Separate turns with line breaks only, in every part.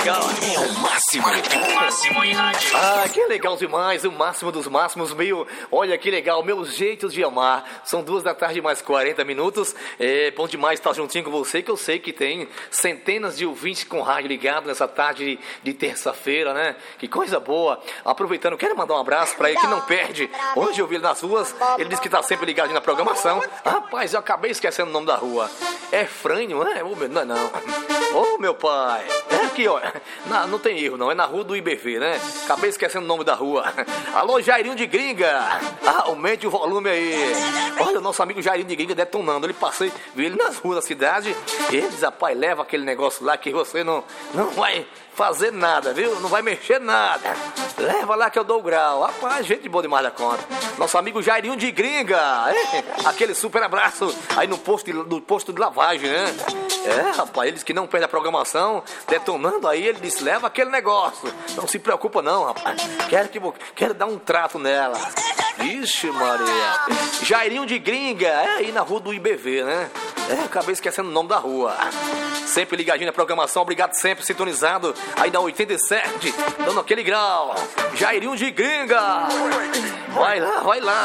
legal.
É o máximo. O máximo em rádio.
Ah, que legal demais, o máximo dos máximos, meu. Olha que legal, meus jeitos de amar. São 2 da tarde mais 40 minutos. É bom demais estar juntinho com você, que eu sei que tem centenas de ouvintes com rádio ligado nessa tarde de terça-feira, né? Que coisa boa. Aproveitando, quero mandar um abraço pra ele que não perde. Hoje eu vi ele nas ruas, ele disse que tá sempre ligado na programação. Rapaz, eu acabei esquecendo o nome da rua. É Frânio, não é? Não é não. Ô, meu pai. É aqui, ó. Não tem erro, não. É na rua do IBV, né? Acabei esquecendo o nome da rua. Alô, Jairinho de Gringa. Aumente o volume aí. Olha, o nosso amigo Jairinho de Gringa detonando. Ele passei, vi ele nas ruas da cidade. Ele diz, rapaz, leva aquele negócio lá que você não vai fazer nada, viu? Não vai mexer nada. Leva lá que eu dou o grau. Rapaz, gente boa demais da conta. Nosso amigo Jairinho de Gringa. Aquele super abraço aí no posto de lavagem, né? É, rapaz, ele disse que não perde a programação. Detonando aí, ele disse, leva aquele negócio. Não se preocupa não, rapaz. Quero dar um trato nela. Vixe, Maria. Jairinho de Gringa. É aí na rua do IBV, né? Acabei esquecendo o nome da rua. Sempre ligadinho na programação, obrigado, sempre sintonizado aí da 87, dando aquele grau. Jairinho de Gringa. Vai lá.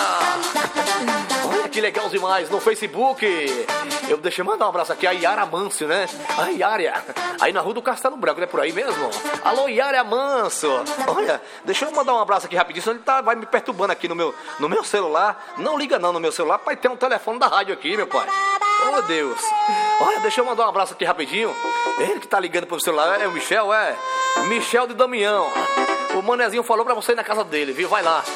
Olha que legal demais no Facebook. Eu deixei mandar um abraço aqui a Yara Manso, né? A Yara, aí na rua do Castelo Branco, né? Por aí mesmo. Alô, Yara Manso. Olha, deixa eu mandar um abraço aqui rapidinho, senão ele vai me perturbando aqui no meu celular. Não liga não no meu celular, pai, tem um telefone da rádio aqui, meu pai. Oh, Deus. Olha, deixa eu mandar um abraço aqui rapidinho. Ele que tá ligando pro celular é o Michel, Michel de Damião. O manezinho falou pra você ir na casa dele, viu? Vai lá.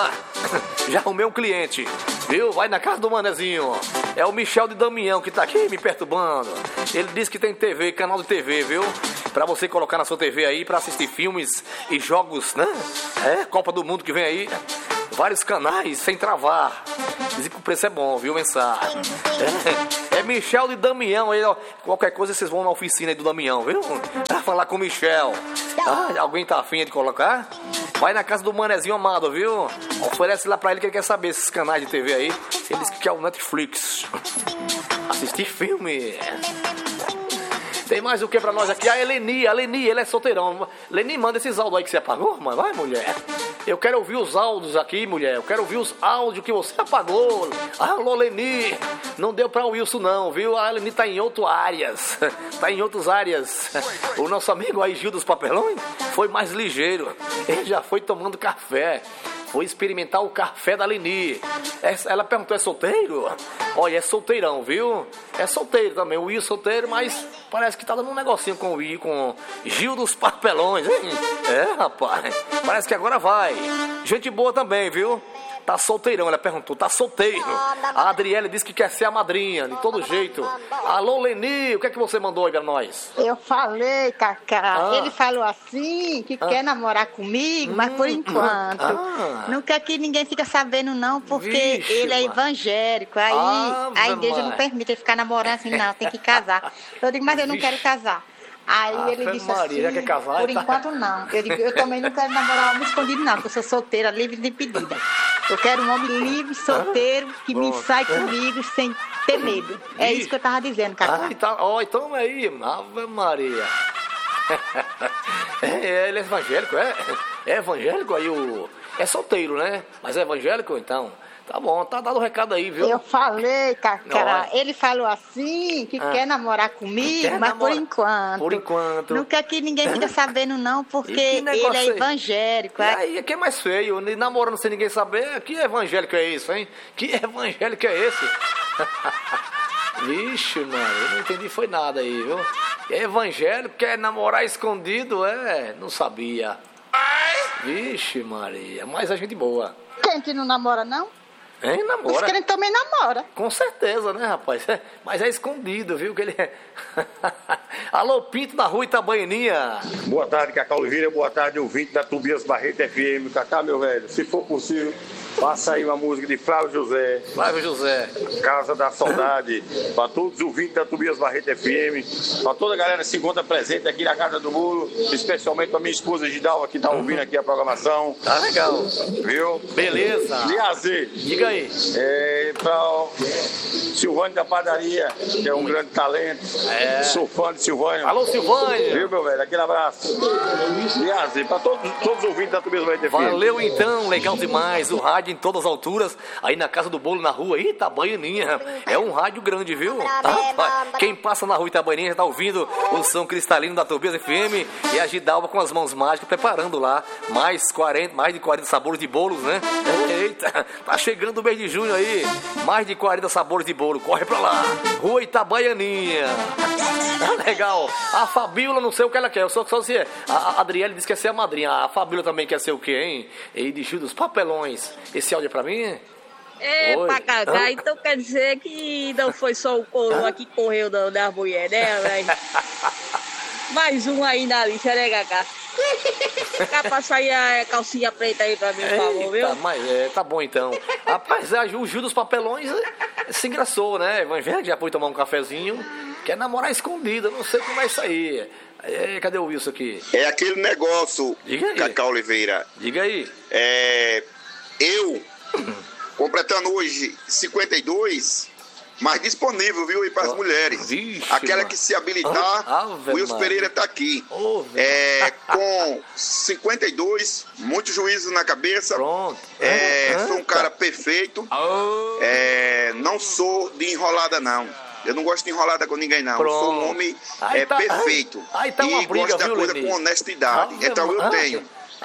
Já arrumei um cliente, viu? Vai na casa do manezinho. É o Michel de Damião que tá aqui me perturbando. Ele disse que tem TV, canal de TV, viu? Pra você colocar na sua TV aí pra assistir filmes e jogos, né? Copa do Mundo que vem aí. Vários canais sem travar. Dizem que o preço é bom, viu? Mensagem. É Michel de Damião aí, ó. Qualquer coisa vocês vão na oficina aí do Damião, viu? Pra falar com o Michel. Alguém tá afim de colocar? Vai na casa do manezinho amado, viu? Oferece lá pra ele que ele quer saber esses canais de TV aí. Ele disse que quer o Netflix. Assistir filme. Tem mais o que pra nós aqui? A Eleni, ele é solteirão. Leni, manda esses áudios aí que você apagou, mas vai, mulher. Eu quero ouvir os áudios aqui, mulher. Eu quero ouvir os áudios que você apagou. Alô, Leni. Não deu pra ouvir isso não, viu? A Leni tá em outras áreas. O nosso amigo aí, Gil dos Papelões, foi mais ligeiro. Ele já foi tomando café. Foi experimentar o café da Leni. Ela perguntou, é solteiro? Olha, é solteirão, viu? É solteiro também. O Will solteiro, mas parece que tá dando um negocinho com o Will, com Gil dos Papelões, hein? Rapaz. Parece que agora vai. Gente boa também, viu? Tá solteirão, ela perguntou, tá solteiro. A Adriele disse que quer ser a madrinha, de todo jeito. Alô, Leni, o que é que você mandou aí pra nós?
Eu falei, Cacá, ele falou assim, que quer namorar comigo, mas por enquanto. Não quer que ninguém fique sabendo não, porque ele é evangélico. Aí a igreja não permite ele ficar namorando assim, não, tem que casar. Eu digo, mas eu não quero casar. Aí ele disse assim,
já quer casar,
por enquanto não. Eu digo, eu também não quero namorar homem escondido não, porque eu sou solteira, livre de pedida. Eu quero um homem livre, solteiro, que me sai comigo sem ter medo. É isso que eu tava dizendo, cara.
Então aí, Ave Maria. Ele é evangélico, é? É evangélico aí é solteiro, né? Mas é evangélico, então... Tá bom, tá dado o recado aí, viu?
Eu falei, Cacá, ele falou assim, que quer namorar comigo, mas por enquanto.
Por enquanto.
Não quer que ninguém fique sabendo não, porque ele é evangélico.
E aí, quem é mais feio? Namorando sem ninguém saber, que evangélico é isso, hein? Que evangélico é esse? Vixe, mano, eu não entendi foi nada aí, viu? Evangélico quer namorar escondido, não sabia. Vixe, Maria, mas a gente boa.
Quem que não namora, não?
Namora.
Os crentes também namora.
Com certeza, né, rapaz? Mas é escondido, viu? Que ele é... Alô, Pinto da Rua Itabaianinha.
Boa tarde, Cacá Oliveira. Boa tarde, ouvinte da Tobias Barreto FM. Cacá, meu velho, se for possível, Passa aí uma música de Flávio José.
Flávio José.
Casa da Saudade. Para todos os ouvintes da Tobias Barreto FM. Para toda a galera que se encontra presente aqui na Casa do Muro. Especialmente para minha esposa Gidalva, que está ouvindo aqui a programação.
Tá legal.
Viu?
Beleza.
Liazer.
Diga aí.
Para Silvânio da Padaria, que é um grande talento. Sou fã de Silvânio.
Alô, Silvânio.
Viu, meu velho? Aquele abraço. Liazer, para todos os ouvintes da Tobias Barreto FM.
Valeu então, legal demais. O rádio em todas as alturas, aí na Casa do Bolo, na rua Itabaianinha. É um rádio grande, viu? Quem passa na rua Itabaianinha já tá ouvindo o som cristalino da Tobias FM e a Gidalva com as mãos mágicas preparando lá mais de 40 sabores de bolos, né? Eita, tá chegando o mês de junho aí. Mais de 40 sabores de bolo. Corre pra lá. Rua Itabaianinha. Legal. A Fabíola, não sei o que ela quer. Eu só se a Adriele disse que quer ser a madrinha. A Fabíola também quer ser o quê, hein? E de dos papelões. Esse áudio é pra mim?
Pra Cacá, então quer dizer que não foi só o coroa que correu da mulher, né, velho? Mais um aí na lista, né, Cacá? Cacá, passa aí a calcinha preta aí pra mim, por favor, viu?
Mas tá bom então. Rapaz, o Gil dos papelões se engraçou, né? Evangélico já foi tomar um cafezinho. Quer namorar escondido, não sei como é isso aí. Cadê o Wilson aqui?
É aquele negócio, Cacá Oliveira.
Diga aí.
Eu, completando hoje 52, mas disponível, viu, aí para as mulheres.
Vixe,
aquela
mano.
que se habilitar, o Wilson Pereira tá aqui. Com 52, muito juízo na cabeça.
Pronto.
Sou um cara perfeito. Não sou de enrolada, não. Eu não gosto de enrolada com ninguém, não. Eu sou um homem perfeito.
E
gosto da coisa
Leni?
com honestidade. Então eu tenho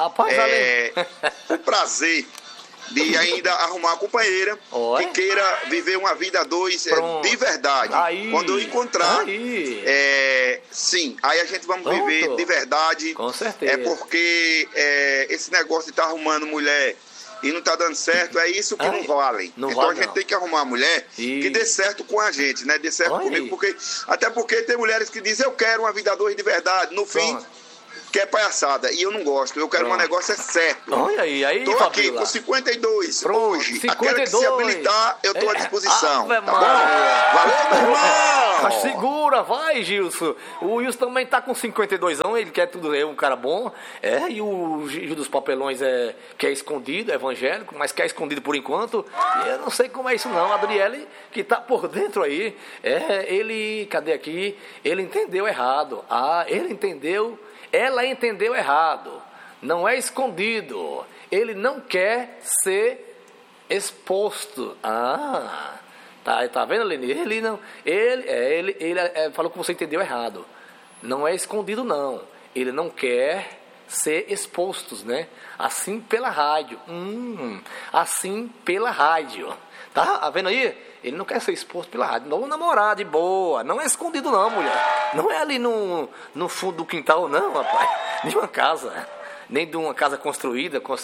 o prazer de ainda arrumar uma companheira que queira viver uma vida a dois de verdade. Quando eu encontrar, sim, aí a gente vamos viver de verdade.
Com certeza.
Porque esse negócio de estar arrumando mulher e não tá dando certo, é isso que não vale. Então a gente tem que arrumar uma mulher que dê certo com a gente, né? Dê certo comigo, até porque tem mulheres que dizem, eu quero uma vida a dois de verdade. No fim, quer palhaçada. E eu não gosto, eu quero um negócio certo.
Olha aí,
tô aqui com 52 hoje. 52. Aquela que se habilitar, eu tô à disposição. Tá bom? Valeu, meu irmão!
Segura, vai, Gilson. O Wilson também tá com 52 anos, ele quer tudo, é um cara bom. E o Gil dos Papelões que é escondido, é evangélico, mas que é escondido por enquanto. E eu não sei como é isso não. A Adriele, que tá por dentro aí, cadê aqui? Ele entendeu errado. Ela entendeu errado. Não é escondido. Ele não quer ser exposto. Tá vendo, Leni? Ele não. Ele falou que você entendeu errado. Não é escondido, não. Ele não quer ser expostos, né? Assim pela rádio. Assim pela rádio. Tá vendo aí? Ele não quer ser exposto pela rádio. Não namorar de boa. Não é escondido não, mulher. Não é ali no fundo do quintal, não, rapaz. De uma casa. Nem de uma casa construída com...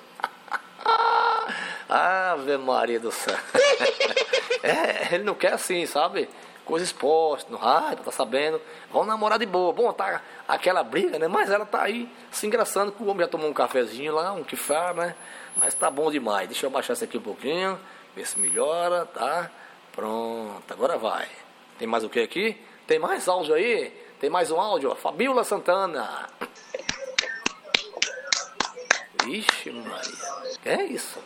Ave Maria do céu. Ele não quer assim, sabe? Coisa exposta no rádio, tá sabendo? Vamos namorar de boa. Bom, tá aquela briga, né? Mas ela tá aí se engraçando que o homem já tomou um cafezinho lá, um kifar, né? Mas tá bom demais. Deixa eu baixar isso aqui um pouquinho. Ver se melhora, tá? Pronto, agora vai. Tem mais o que aqui? Tem mais áudio aí? Tem mais um áudio, ó. Fabíola Santana. Ixi, Maria. Que é isso?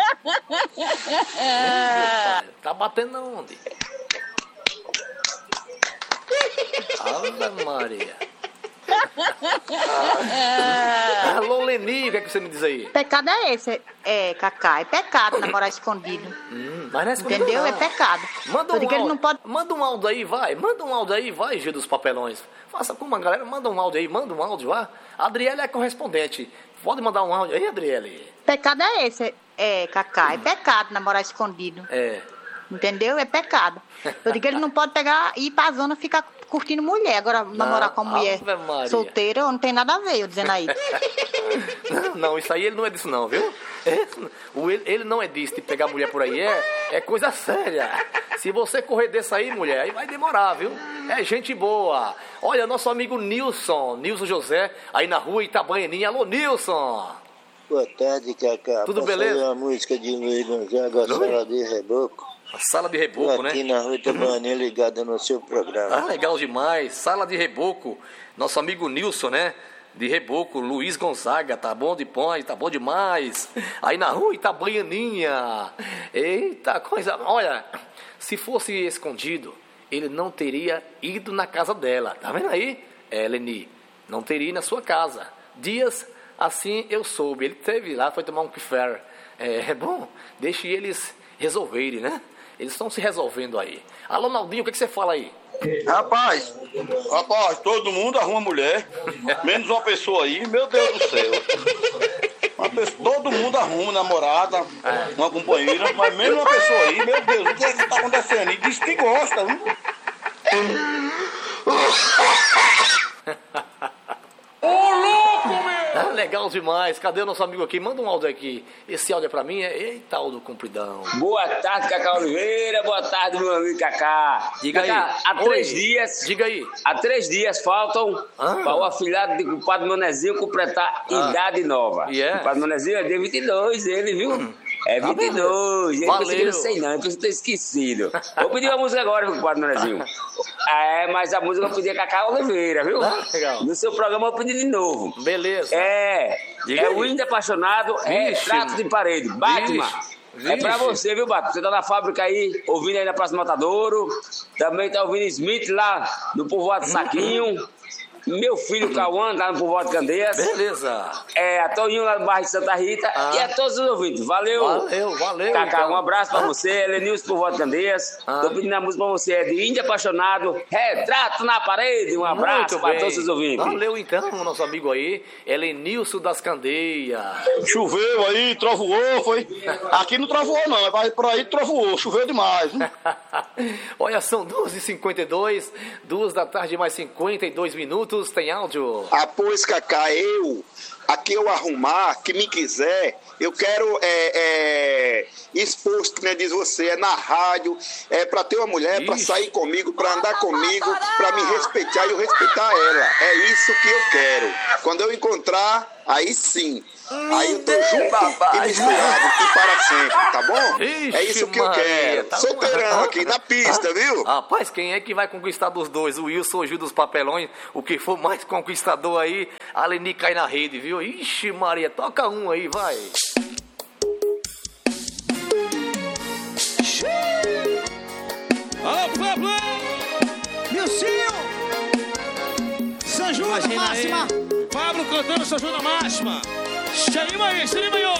Tá batendo onde? Ave Maria. Alô, Leni, o que é que você me diz aí?
Pecado é esse, Cacá. É pecado namorar escondido.
Mas não é escondido,
entendeu?
Não.
É pecado.
Manda um áudio aí, vai. Manda um áudio aí, vai, Gil dos Papelões. Faça como a galera, manda um áudio aí, vá. A Adriele é correspondente. Pode mandar um áudio aí, Adriele?
Pecado é esse, Cacá. É pecado namorar escondido. Entendeu? É pecado. Eu digo que ele não pode pegar e ir pra zona ficar curtindo mulher. Agora, namorar com mulher solteira, não tem nada a ver, eu dizendo aí.
Não, isso aí ele não é disso não, viu? Ele não é disso, de pegar mulher por aí. É coisa séria. Se você correr desse aí, mulher, aí vai demorar, viu? É gente boa. Olha, nosso amigo Nilson José, aí na rua Itabaianinha. Alô, Nilson!
Boa tarde, Cacá.
Tudo beleza?
Uma música de Luiz Gonzaga, Sala de Reboco.
A Sala de Reboco, né?
Aqui na Rua Itabaianinha, ligada no seu programa.
Ah, legal demais. Sala de Reboco. Nosso amigo Nilson, né? De Reboco, Luiz Gonzaga, tá bom de põe, tá bom demais. Aí na Rua Itabaianinha. Eita coisa. Olha, se fosse escondido, ele não teria ido na casa dela. Tá vendo aí, Leni? Não teria ido na sua casa. Dias assim eu soube. Ele teve lá, foi tomar um café. É bom, deixe eles resolverem, né? Eles estão se resolvendo aí. Alô, Naldinho, o que você fala aí?
Rapaz, todo mundo arruma mulher, menos uma pessoa aí, meu Deus do céu. Todo mundo arruma namorada, uma companheira, mas menos uma pessoa aí, meu Deus, o que é que tá acontecendo? E diz que gosta, viu?
Legal demais. Cadê o nosso amigo aqui? Manda um áudio aqui. Esse áudio é pra mim? Eita, áudio compridão.
Boa tarde, Cacá Oliveira. Boa tarde, meu amigo Cacá.
Diga
Cacá,
aí.
Há 3 dias.
Diga aí.
Há 3 dias faltam para o afilhado de compadre Manezinho completar idade nova.
Yeah.
Compadre Manezinho é de 22, ele, viu? É 22. Ele pensei que não sei não, eu ter esquecido. Vou pedir uma música agora, compadre Manezinho. Mas a música eu pedi a Cacá Oliveira, viu?
Legal.
No seu programa eu pedi de novo.
Beleza.
O Índio Apaixonado, Retrato de Parede, Batman.
Vixe.
É pra você, viu, Bato? Você tá na fábrica aí, ouvindo aí na Praça Matadouro. Também tá ouvindo Smith lá no Povoado Saquinho. Meu filho Cauã lá no Povoado de Candeias.
Beleza.
A Toninho lá no bairro de Santa Rita. E a todos os ouvintes. Valeu. Cacá,
então.
um abraço pra você. Elenilson Povoado de Candeias. Tô pedindo a música pra você. É de Índio Apaixonado. Retrato na Parede. Um abraço pra todos os ouvintes.
Valeu então, nosso amigo aí. Elenilson das Candeias.
Choveu aí, trovoou, foi. Aqui não trovoou não, mas por aí trovoou. Choveu demais.
Olha, são 2h52. 2 da tarde mais 52 minutos. Tem áudio?
Pois, Cacá, aqui eu arrumar, que me quiser, eu quero exposto, né, diz você, na rádio, pra ter uma mulher, pra sair comigo, pra andar comigo, pra me respeitar e eu respeitar ela. É isso que eu quero. Quando eu encontrar, aí sim. Aí eu tô junto e misturado e para sempre, tá bom?
Ixi,
é isso que eu quero.
Tá
solteirão aqui na pista, viu?
Rapaz, quem é que vai conquistar dos dois? O Wilson ou o Gil dos Papelões? O que for mais conquistador aí, a Leni cai na rede, viu? Ixi, Maria, toca um aí, vai.
Alô, Pablo! Milcinho! São João da Máxima! Pablo cantando São João da Máxima! Se anima aí, ó!